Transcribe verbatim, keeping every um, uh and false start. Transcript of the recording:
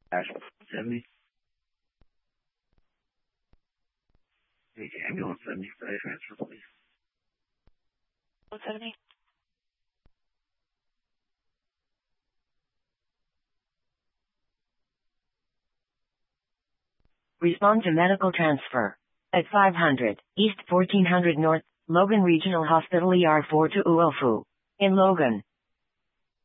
Dash seventy. Hey, ambulance seventy, ready transfer, please. one seventy. Respond to medical transfer. At five hundred, East fourteen hundred North, Logan Regional Hospital E R four to Uofu. In Logan.